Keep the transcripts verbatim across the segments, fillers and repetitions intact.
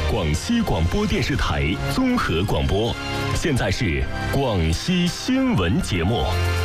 广西广播电视台综合广播。现在是广西新闻节目。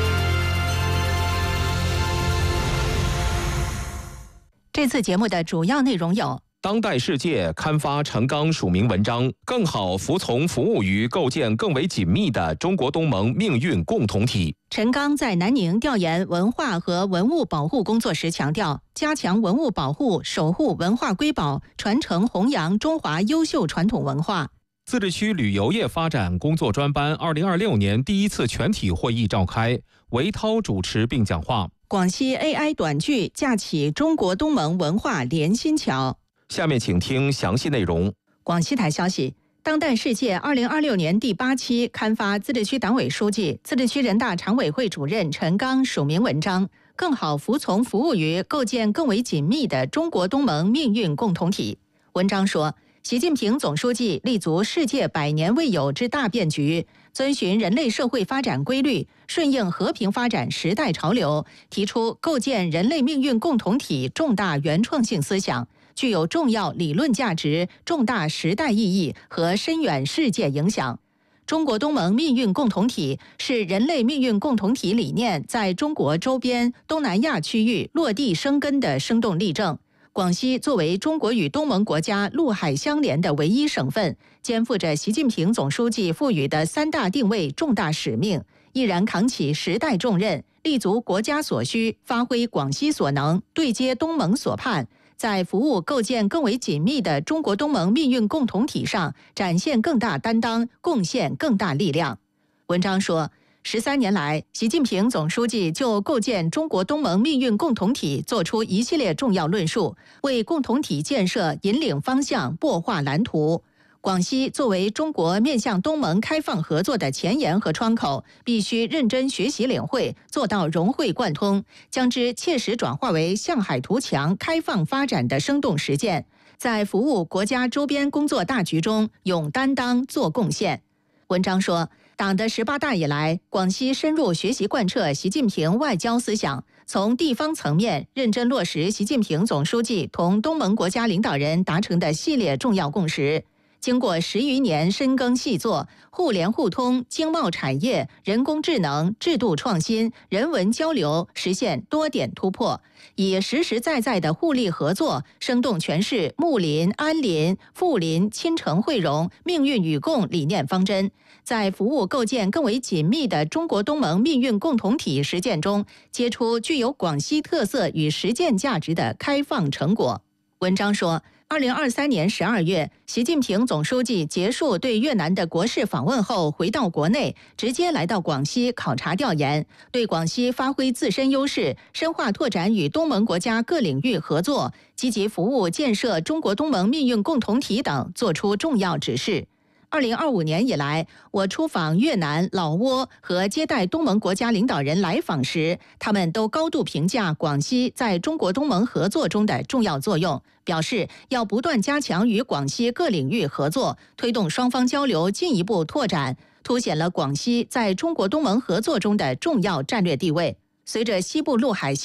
这次节目的主要内容有： 当代世界刊发陈刚署名文章，更好服从服务于构建更为紧密的中国东盟命运共同体。 陈刚在南宁调研文化和文物保护工作时强调，加强文物保护，守护文化瑰宝，传承弘扬中华优秀传统文化。 自治区旅游业发展工作专班二零二六年第一次全体会议召开，韦涛主持并讲话。 广西 A I 短剧架起中国东盟文化连心桥。 下面请听详细内容。 广西台消息，当代世界二零二六年第八期刊发自治区党委书记、自治区人大常委会主任陈刚署名文章，更好服从服务于构建更为紧密的中国东盟命运共同体。文章说，习近平总书记立足世界百年未有之大变局，遵循人类社会发展规律，顺应和平发展时代潮流，提出构建人类命运共同体重大原创性思想，具有重要理论价值、重大时代意义和深远世界影响。中国东盟命运共同体是人类命运共同体理念在中国周边、东南亚区域落地生根的生动例证。广西作为中国与东盟国家陆海相连的唯一省份，肩负着习近平总书记赋予的三大定位重大使命，毅然扛起时代重任，立足国家所需，发挥广西所能，对接东盟所盼，在服务构建更为紧密的中国东盟命运共同体上展现更大担当，贡献更大力量。文章说，十三年来，习近平总书记就构建中国东盟命运共同体作出一系列重要论述，为共同体建设引领方向、擘画蓝图。广西作为中国面向东盟开放合作的前沿和窗口，必须认真学习领会，做到融会贯通，将之切实转化为向海图强、开放发展的生动实践，在服务国家周边工作大局中勇担当、做贡献。文章说，党的十八大以来，广西深入学习贯彻习近平外交思想，从地方层面认真落实习近平总书记同东盟国家领导人达成的系列重要共识。经过十余年深耕细作，互联互通、经贸产业、人工智能、制度创新、人文交流实现多点突破，以实实在在的互利合作，生动诠释睦邻、安邻、富邻、亲诚惠容、命运与共理念方针，在服务构建更为紧密的中国东盟命运共同体实践中，结出具有广西特色与实践价值的开放成果。文章说，二零二三年十二月，习近平总书记结束对越南的国事访问后，回到国内，直接来到广西考察调研，对广西发挥自身优势，深化拓展与东盟国家各领域合作，积极服务建设中国东盟命运共同体等作出重要指示。二零二五年以来，我出访越南、老挝和接待东盟国家领导人来访时，他们都高度评价广西在中国东盟合作中的重要作用，表示要不断加强与广西各领域合作，推动双方交流进一步拓展，凸显了广西在中国东盟合作中的重要战略地位。随着西部陆海